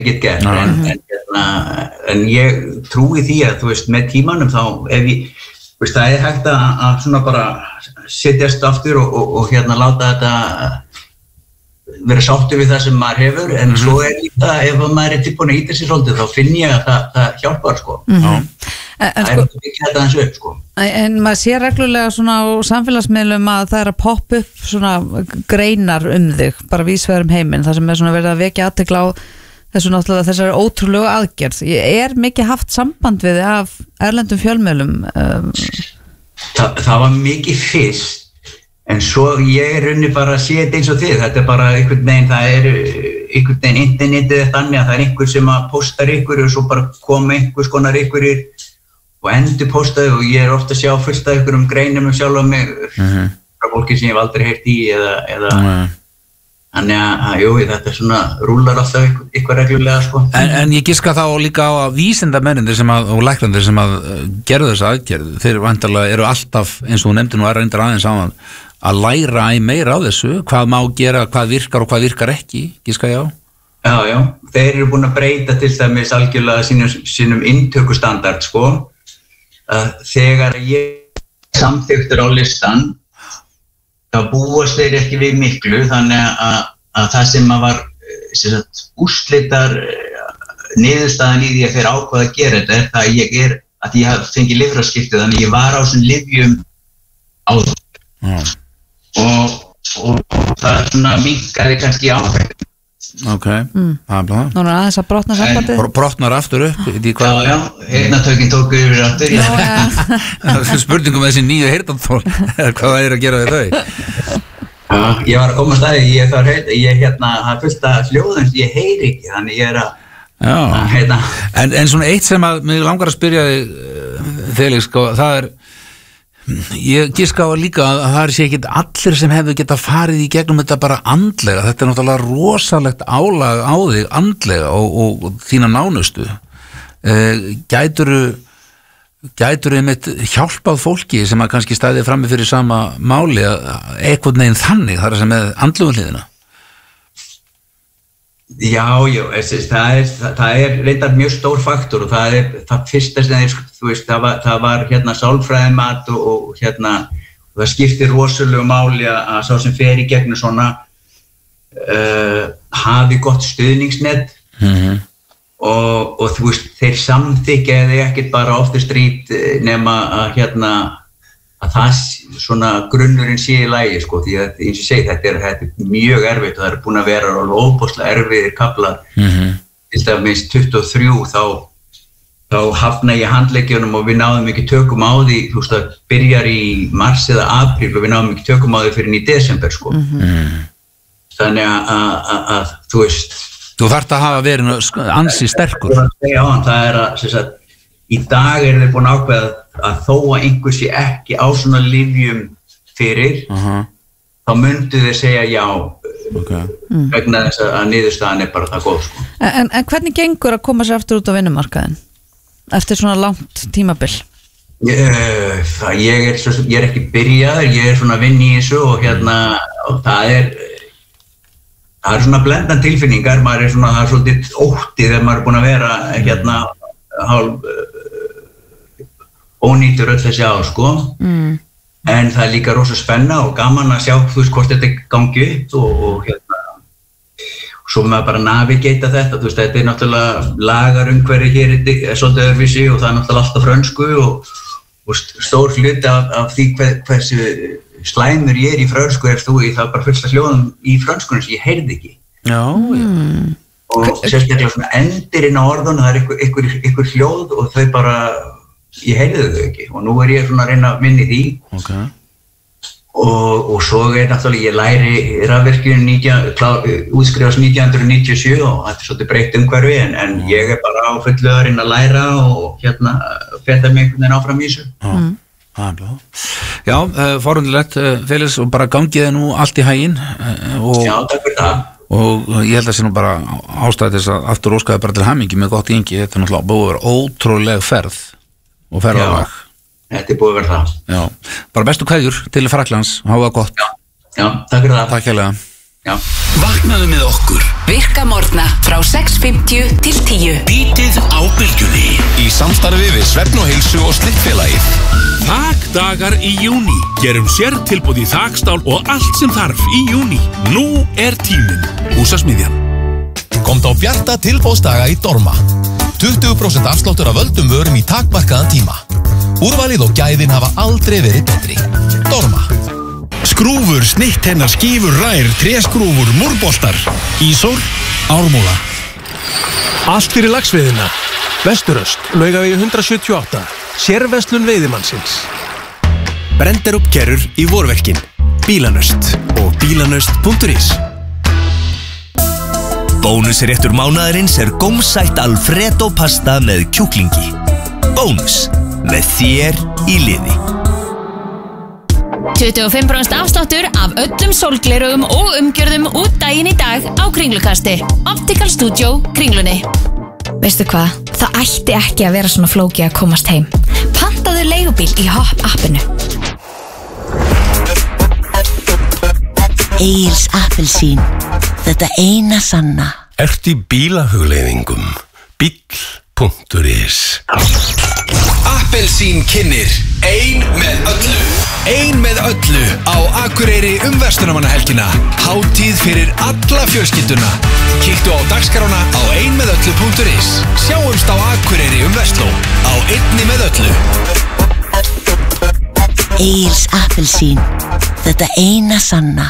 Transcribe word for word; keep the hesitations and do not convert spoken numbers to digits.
get gert en, en, en, en ég trúi því að þú veist með tímanum þá ef ég veist það er hægt að, að svona bara setjast aftur og, og, og hérna láta þetta vera sáttur við það sem maður hefur en mm-hmm. svo er líka ef maður er tilbúin að íta sér svolítið þá finn ég að það, það hjálpar sko mm-hmm. en, en, það er ekki þetta eins upp sko en maður sé reglulega svona á samfélagsmiðlum að það er að poppa upp svona greinar um þig bara vísvegar um heiminn það sem er svona verið að vekja athygli á þessu náttúrulega þessari ótrúlegu aðgerð er mikið haft samband við þig af erlendum fjölmiðlum um... Þa, það var mikið fyrst en svo ég er unni bara að sé þetta eins og þið, þetta er bara einhvern veginn, það er einhvern veginn internetið þannig að það er einhver sem að postar ykkur og svo bara koma einhvers konar ykkurir og endur postaði og ég er ofta að sjá fullt af ykkur um greinum um sjálf á mig mm-hmm. frá fólki sem ég hef aldrei heyrt í eða, eða mm-hmm. þannig að, jú, þetta er svona rúlar alltaf ykkur, ykkur reglulega sko. En, en ég giska þá líka á að vísindamennir sem að, og læknandir sem að gerðu þessa aðgerð, þeir vantarlega eru alltaf eins og þú nefndir nú að reynda aðeins á hann að læra æ meira á þessu, hvað má gera, hvað virkar og hvað virkar ekki, giska ég á? Já, já, þeir eru búin að breyta til dæmis algjörlega sínum, sínum inntökustandard, sko. Uh, þegar ég samþyktur á listan, þá búast þeir ekki við miklu, þannig að, að það sem að var sem sagt, úrslitar niðurstaðan í því að þeir ákvaða að gera þetta er það að ég er, að ég haf fengið lifrarskipti, þannig að ég var á þessum lyfjum áður. Mm. Og, og, og það er svona minkaði kannski áhægt ok, mm. það er blá Nú er aðeins að brotna sambandið brotnar aftur upp já, já, heyrnartökin tóku yfir aftur já, já. Spurningum með þessi nýju heyrnartól hvað það er að gera við þau já, ég var að koma að staði ég þarf heit, ég hérna, það er fullt af hljóðum ég heyri ekki, þannig ég er að, að heita en, en svona eitt sem að mig langar að spyrja þig þegar sko, það er ég giska á líka að það er sér ekki allir sem hefðu geta farið í gegnum þetta bara andlega, þetta er náttúrulega rosalegt álag á þig andlega og, og, og þína nánustu eh, gæturu gæturu einmitt hjálpað fólki sem að kannski stæði frammi fyrir sama máli eitthvað neginn þannig, það er sem með andlegu hliðina Já, já, það er, það er reyndar mjög stór faktor og það er það fyrsta sem þeir, þú veist, það var, það var hérna sálfræðimat og, og hérna og það skiptir rosalegu máli að sá sem fer í gegnum svona uh, hafi gott stuðningsnet mm-hmm. og, og þú veist, þeir samþykja eða ekkert bara off the street nema að hérna að það svona grunnurinn sé í lagi sko, því að eins og segi þetta er, þetta er mjög erfitt og það er búin að vera alveg óbúslega erfiðir kaflar mm-hmm. til dæmis tuttugu og þrjú þá, þá hafna ég handleggjónum og við náðum ekki tökum á því þú veist það byrjar í mars eða apríl og við náðum ekki tökum á því fyrir í desember sko mm-hmm. þannig að, að, að þú veist Þú þarft að hafa verið ansi sterkur Já, það er að sem sagt, í dag er þeir búin að ákveða að þó að einhver sé ekki á svona lyfjum fyrir uh-huh. þá myndu þeir segja já okay. vegna þess að niðurstaðan er bara það góð sko. en, en hvernig gengur að koma sér aftur út á vinnumarkaðin eftir svona langt tímabil? Ég, það, ég, er, svo, ég er ekki byrjaður, ég er svona að vinna í þessu og hérna og það er það er svona blendan tilfinningar maður er svona, það er svolítið ótti þegar maður er búin að vera hérna hálf ónýtur öll þessi ár sko mm. en það er líka rosa spenna og gaman að sjá þú veist hvort þetta gangi upp og, og hérna og svo maður bara navigata þetta þú veist þetta er náttúrulega lagar umhverfi hér er svolítið öðruvísi og það er náttúrulega alltaf frönsku og, og stór hluti af, af því hver, hversu slæmur ég er í frönsku er þú í það bara fullt af hljóðum í frönskunum sem ég heyrði ekki já, mm. og sérstaklega svona endirinn á orðunum það er ykkur, ykkur, ykkur hljóð og þau bara ég heyrði þau ekki og nú er ég svona að reyna að minni því okay. og, og svo er náttúrulega ég læri rafvirkjun útskrifast nítján hundruð níutíu og sjö og þetta er svolítið breytt umhverfi en, en mm. ég er bara á fullu að reyna að læra og hérna feta mig einhvern veginn áfram í þessu mm. ah, Já, uh, forundilegt uh, Felix og bara gangiði nú allt í haginn uh, og, Já, takk fyrir það og ég held að sé nú bara ástæði þess að aftur óskaði bara til hamingju með gott gengi þetta er náttúrulega búið að vera ótrúleg ferð og ferðalag. Já, þetta er búið að vera það. Já, bara bestu kveðjur til Frakklands, hafa það gott. Já, já, takk fyrir það. Takk hérlega. Já. Vaknaðu með okkur. Virka morgna frá sex fimmtíu til tíu. Bítið á bylgjunni. Í samstarfi við Svefn og heilsu og Slippfélagið. Þakdagar í júní. Gerum sértilboð í þakstál og allt sem þarf í júní. Nú er tíminn. Húsasmiðjan. Komdu á bjarta tilboðsdaga í Dorma. tuttugu prósent afsláttur af völdum vörum í takmarkaðan tíma. Úrvalið og gæðin hafa aldrei verið betri. Dorma. Skrúfur, snittennar, skífur, rær, tréskrúfur, múrboltar. Ísól, Ármúla. Allt fyrir laxveiðina. Vesturöst, Laugavegi hundrað sjötíu og átta. Sérverslun veiðimannsins. Brendir upp kerrur í vorverkin. Bílanöst og bílanöst punktur is. Bónusréttur mánaðarins er gómsætt Alfredo pasta með kjúklingi. Bónus, með þér í liði. tuttugu og fimm prósent afsláttur af öllum sólglerugum og umgjörðum út daginn í dag á Kringlukasti. Optical Studio, Kringlunni. Veistu hvað? Það ætti ekki að vera svona flókið að komast heim. Pantaðu leigubíl í Hopp appinu. Egils appelsín. Þetta eina sanna. Ertu í bílahugleiðingum? Bíll punktur is. Appelsín kynnir. Ein með öllu. Ein með öllu á Akureyri um verslunarmannahelgina. Hátíð fyrir alla fjölskylduna. Kíktu á dagskrána á ein með öllu punktur is. Sjáumst á Akureyri um versló á einni með öllu. Egils appelsín. Þetta eina sanna.